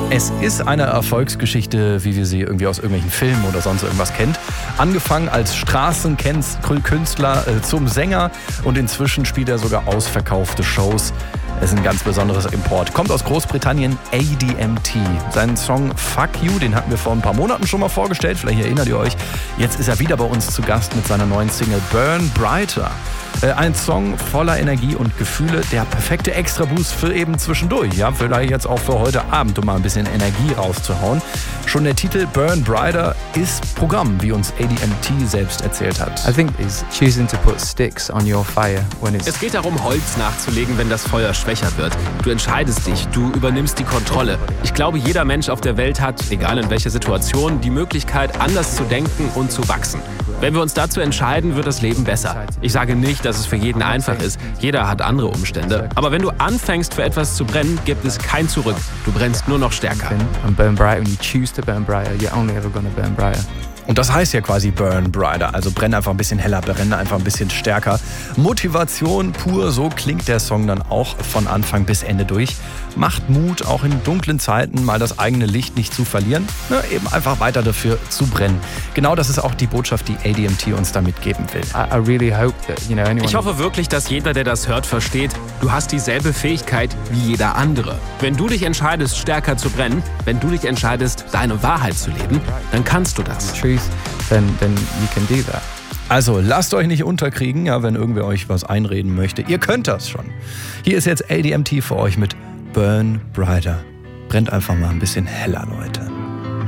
Es ist eine Erfolgsgeschichte, wie wir sie irgendwie aus irgendwelchen Filmen oder sonst irgendwas kennt. Angefangen als Straßenkünstler zum Sänger und inzwischen spielt er sogar ausverkaufte Shows. Es ist ein ganz besonderes Import. Kommt aus Großbritannien, ADMT. Seinen Song Fuck You, den hatten wir vor ein paar Monaten schon mal vorgestellt. Vielleicht erinnert ihr euch. Jetzt ist er wieder bei uns zu Gast mit seiner neuen Single Burn Brighter. Ein Song voller Energie und Gefühle, der perfekte Extraboost für eben zwischendurch. Ja, vielleicht jetzt auch für heute Abend, um mal ein bisschen Energie rauszuhauen. Schon der Titel Burn Brighter ist Programm, wie uns ADMT selbst erzählt hat. I think it's choosing to put sticks on your fire when it's... Es geht darum, Holz nachzulegen, wenn das Feuer schwächer wird. Du entscheidest dich, du übernimmst die Kontrolle. Ich glaube, jeder Mensch auf der Welt hat, egal in welcher Situation, die Möglichkeit, anders zu denken und zu wachsen. Wenn wir uns dazu entscheiden, wird das Leben besser. Ich sage nicht, dass es für jeden einfach ist. Jeder hat andere Umstände. Aber wenn du anfängst, für etwas zu brennen, gibt es kein Zurück. Du brennst nur noch stärker. And burn brighter. When you choose to burn brighter, you're only ever gonna burn brighter. Und das heißt ja quasi Burn Brighter, also brenn einfach ein bisschen heller, brenne einfach ein bisschen stärker. Motivation pur, so klingt der Song dann auch von Anfang bis Ende durch. Macht Mut, auch in dunklen Zeiten mal das eigene Licht nicht zu verlieren, eben einfach weiter dafür zu brennen. Genau das ist auch die Botschaft, die ADMT uns da mitgeben will. I really hope that, anyone... Ich hoffe wirklich, dass jeder, der das hört, versteht, du hast dieselbe Fähigkeit wie jeder andere. Wenn du dich entscheidest, stärker zu brennen, wenn du dich entscheidest, deine Wahrheit zu leben, dann kannst du das. Then you can do that. Also lasst euch nicht unterkriegen, ja, wenn irgendwer euch was einreden möchte. Ihr könnt das schon. Hier ist jetzt ADMT für euch mit Burn Brighter. Brennt einfach mal ein bisschen heller, Leute.